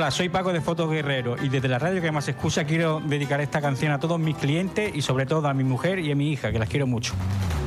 Hola, soy Paco de Fotos Guerrero y desde la radio que más escucha quiero dedicar esta canción a todos mis clientes y sobre todo a mi mujer y a mi hija, que las quiero mucho.